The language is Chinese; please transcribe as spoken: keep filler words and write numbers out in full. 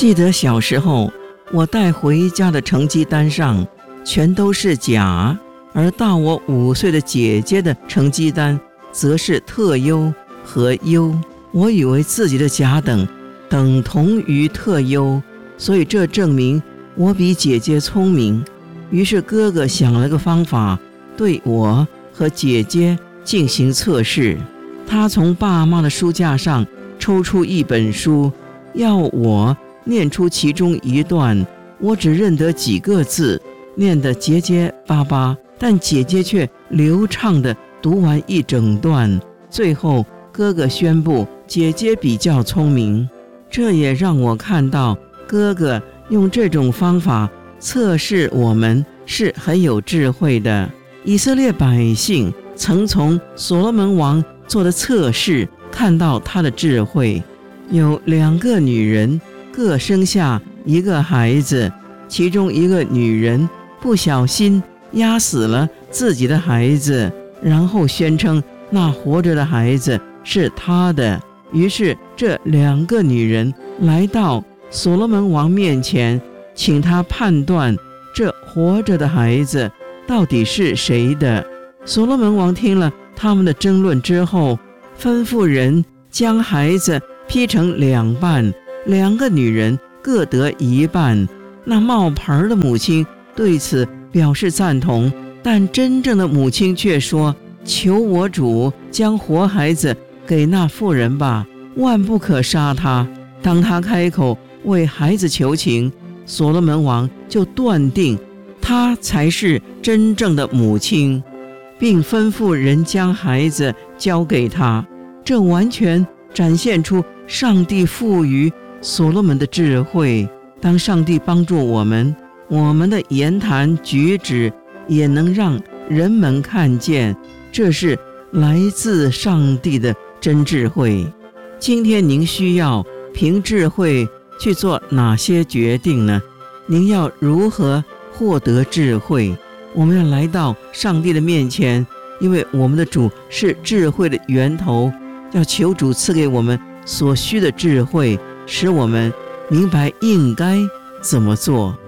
记得小时候，我带回家的成绩单上全都是甲，而大我五岁的姐姐的成绩单则是特优和优。我以为自己的甲等等同于特优，所以这证明我比姐姐聪明。于是哥哥想了个方法，对我和姐姐进行测试。他从爸妈的书架上抽出一本书，要我念出其中一段。我只认得几个字，念得结结巴巴，但姐姐却流畅地读完一整段。最后哥哥宣布姐姐比较聪明，这也让我看到哥哥用这种方法测试我们是很有智慧的。以色列百姓曾从所罗门王做的测试看到他的智慧。有两个女人各生下一个孩子，其中一个女人不小心压死了自己的孩子，然后宣称那活着的孩子是她的。于是这两个女人来到所罗门王面前，请他判断这活着的孩子到底是谁的。所罗门王听了他们的争论之后，吩咐人将孩子劈成两半，两个女人各得一半。那冒牌的母亲对此表示赞同，但真正的母亲却说：求我主将活孩子给那妇人吧，万不可杀他。当他开口为孩子求情，所罗门王就断定他才是真正的母亲，并吩咐人将孩子交给他。这完全展现出上帝赋予所罗门的智慧。当上帝帮助我们，我们的言谈举止也能让人们看见，这是来自上帝的真智慧。今天您需要凭智慧去做哪些决定呢？您要如何获得智慧？我们要来到上帝的面前，因为我们的主是智慧的源头，要求主赐给我们所需的智慧，使我们明白应该怎么做。